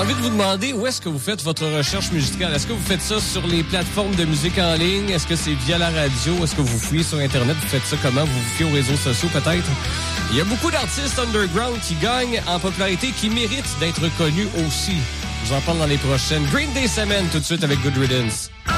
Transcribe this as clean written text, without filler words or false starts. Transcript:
envie de vous demander où est-ce que vous faites votre recherche musicale. Est-ce que vous faites ça sur les plateformes de musique en ligne? Est-ce que c'est via la radio? Est-ce que vous fouillez sur Internet? Vous faites ça comment? Vous vous fiez aux réseaux sociaux peut-être? Il y a beaucoup d'artistes underground qui gagnent en popularité, qui méritent d'être connus aussi. Je vous en parle dans les prochaines. Green Day Cement tout de suite avec Good Riddance.